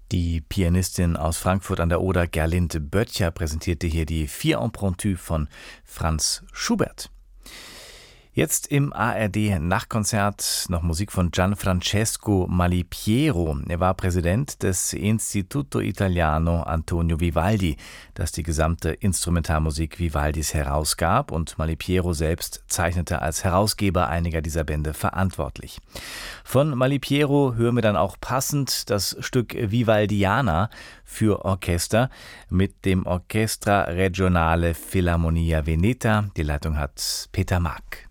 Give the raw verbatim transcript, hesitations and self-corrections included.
Die Pianistin aus Frankfurt an der Oder, Gerlinde Böttcher, präsentierte hier die Vier Impromptus von Franz Schubert. Jetzt im A R D-Nachtkonzert noch Musik von Gianfrancesco Malipiero. Er war Präsident des Istituto Italiano Antonio Vivaldi, das die gesamte Instrumentalmusik Vivaldis herausgab, und Malipiero selbst zeichnete als Herausgeber einiger dieser Bände verantwortlich. Von Malipiero hören wir dann auch passend das Stück Vivaldiana für Orchester mit dem Orchestra Regionale Filarmonia Veneta. Die Leitung hat Peter Mack.